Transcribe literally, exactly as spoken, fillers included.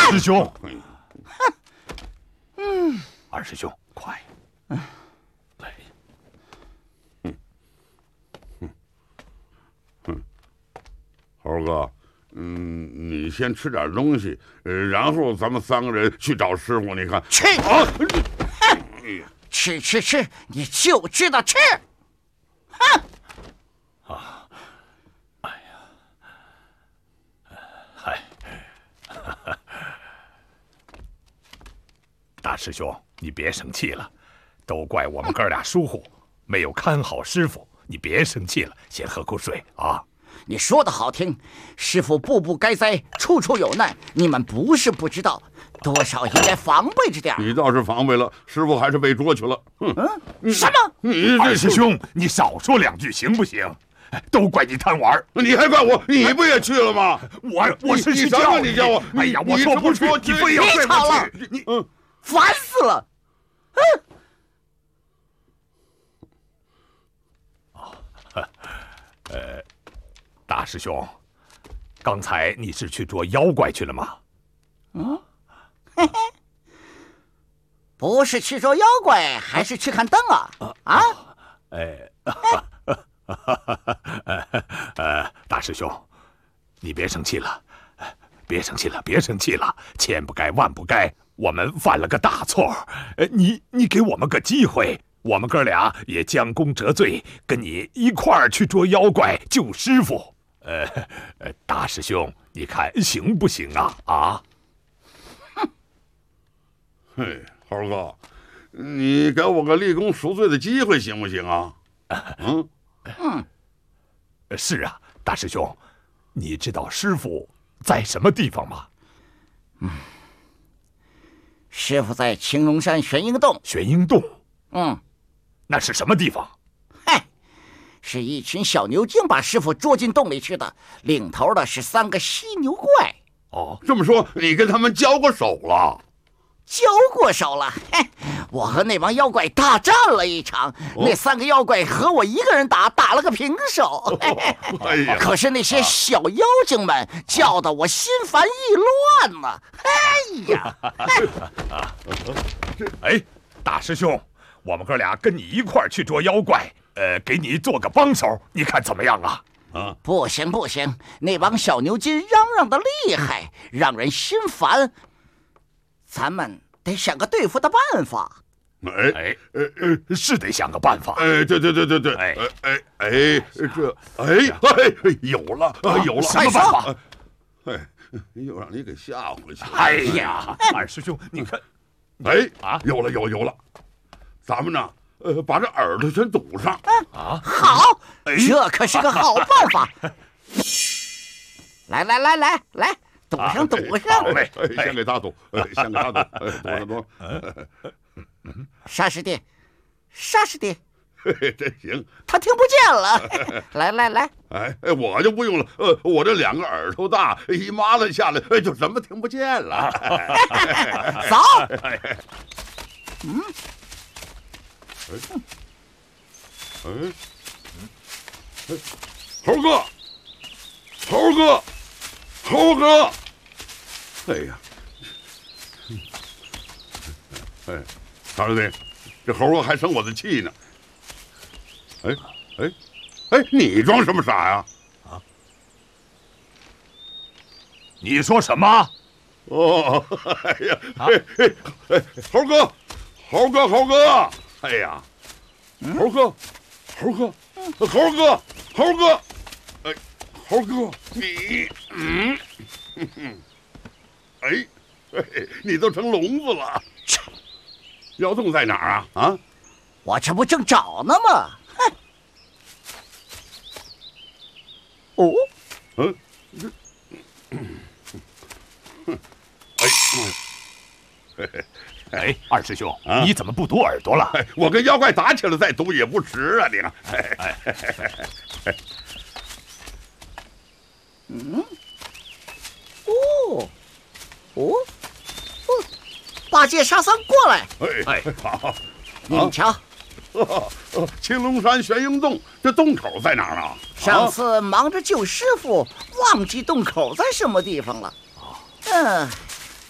师兄， 嗯， 二师兄，快， 嗯， 来， 嗯，嗯，嗯，猴哥，嗯，你先吃点东西，呃，然后咱们三个人去找师傅。你看， 吃啊！哼，吃吃吃，你就知道吃！哼！ 啊，哎呀，嗨，大师兄，你别生气了，都怪我们哥俩疏忽，没有看好师傅。你别生气了，先喝口水啊。 你说的好听，师傅步步该灾，处处有难。你们不是不知道，多少应该防备着点。 你倒是防备了，师傅还是被捉去了。 嗯，什么？ 你二师兄，你少说两句行不行？都怪你贪玩， 你还怪我？你不也去了吗？ 我我是去叫你叫我。 哎呀，我说不去，你非要别吵了， 你嗯， 烦死了。嗯。 哦，呃。大师兄，刚才你是去捉妖怪去了吗？ 嗯，嘿嘿，不是去捉妖怪，还是去看灯啊？啊？ 哎，呃，大师兄，你别生气了，别生气了，别生气了，千不该万不该，我们犯了个大错。呃，你你给我们个机会，我们哥俩也将功折罪，跟你一块儿去捉妖怪救师傅。呃，呃，大师兄，你看行不行啊？啊？ 哼！嘿，猴哥，你给我个立功赎罪的机会行不行啊？嗯嗯， 是啊，大师兄，你知道师傅在什么地方吗？ 嗯，师傅在青龙山玄鹰洞。 玄鹰洞？ 嗯， 那是什么地方？ 是一群小牛精把师傅捉进洞里去的，领头的是三个犀牛怪。 哦，这么说你跟他们交过手了？ 交过手了，嘿，我和那帮妖怪大战了一场，哦、那三个妖怪和我一个人打，打了个平手。嘿嘿哎呀！ 可是那些小妖精们叫得我心烦意乱呢。哎呀！ 哎，大师兄，我们哥俩跟你一块儿去捉妖怪。呃，给你做个帮手，你看怎么样啊？ 啊， 不行不行，那帮小牛筋嚷嚷的厉害，让人心烦。咱们得想个对付的办法。 哎哎呃呃，是得想个办法。 哎，对对对对对，哎哎哎，这哎哎有了啊有了， 什么办法？ 哎，又让你给吓回去了。 哎呀，二师兄，你看， 哎啊，有了有了有了，咱们呢？呃，把这耳朵全堵上啊！好，这可是个好办法。来来来来来，堵上堵上！ 好嘞，先给他堵，先给他堵，堵上堵。 沙师弟，沙师弟， 这行。 他听不见了。来来来， 哎哎，我就不用了。呃，我这两个耳朵大，一麻子下来，就什么听不见了。 走。嗯。 哎，哎，哎，猴哥，猴哥，猴哥，哎呀，哎，大师弟，这猴哥还生我的气呢。哎，哎，哎，你装什么傻呀？ 啊？你说什么？ 哦，哎呀，哎哎哎，猴哥，猴哥，猴哥。哎呀，猴哥，猴哥，猴哥，猴哥，哎，猴哥，你，嗯，哎，哎，你都成聋子了。妖洞在哪儿啊？啊， 我这不正找呢吗？哼。哦， 嗯，哎，嘿嘿。 哎，二师兄，啊、你怎么不堵耳朵了？ 哎、我跟妖怪打起来再堵也不迟啊！你看，哎哎哎， 嗯，哦，哦，哦，八戒、沙僧过来！ 哎哎，好， 你们瞧， 哦哦，青龙山玄鹰洞，这洞口在哪儿呢？ 上次忙着救师傅，忘记洞口在什么地方了。嗯。